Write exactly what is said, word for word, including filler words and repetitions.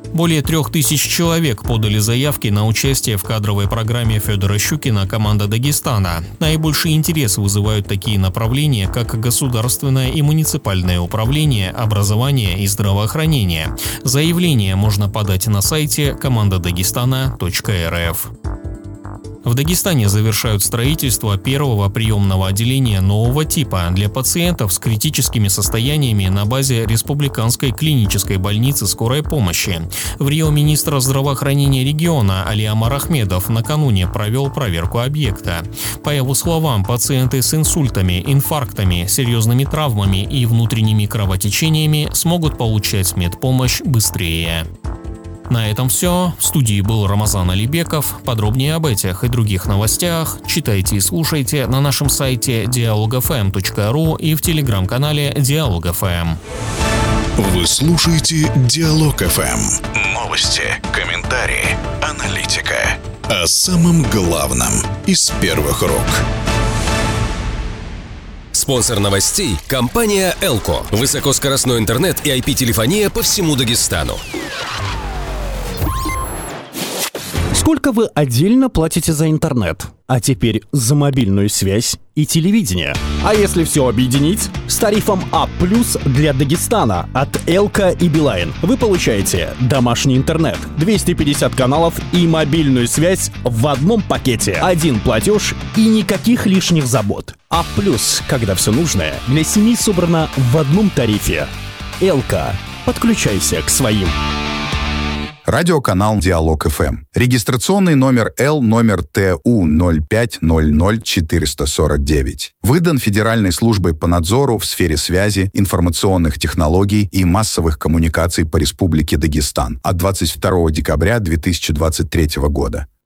Более трех тысяч человек подали заявки на участие в кадровой программе Федора Щукина «Команда Дагестана». Наибольший интерес вызывают такие направления, как государственное и муниципальное управление, образование и здравоохранение. Заявление можно подать на сайте команда дагестана точка эр эф. В Дагестане завершают строительство первого приемного отделения нового типа для пациентов с критическими состояниями на базе Республиканской клинической больницы скорой помощи. В Рио министр здравоохранения региона Алиамар Ахмедов накануне провел проверку объекта. По его словам, пациенты с инсультами, инфарктами, серьезными травмами и внутренними кровотечениями смогут получать медпомощь быстрее. На этом все. В студии был Рамазан Алибеков. Подробнее об этих и других новостях читайте и слушайте на нашем сайте диалог эф эм точка ру и в телеграм-канале Диалог эф эм. Вы слушаете Диалог эф эм. Новости, комментарии, аналитика. О самом главном из первых рук. Спонсор новостей – компания Элко. Высокоскоростной интернет и ай пи-телефония по всему Дагестану. Сколько вы отдельно платите за интернет? А теперь за мобильную связь и телевидение. А если все объединить? С тарифом А плюс для Дагестана от Элка и Билайн вы получаете домашний интернет, двести пятьдесят каналов и мобильную связь в одном пакете. Один платеж и никаких лишних забот. А плюс, когда все нужное для семьи собрано в одном тарифе. Элка. Подключайся к своим. Радиоканал Диалог эф эм. Регистрационный номер Л номер Т У ноль пять ноль ноль четыре сорок девять. Выдан Федеральной службой по надзору в сфере связи, информационных технологий и массовых коммуникаций по Республике Дагестан от двадцать второго декабря две тысячи двадцать третьего года.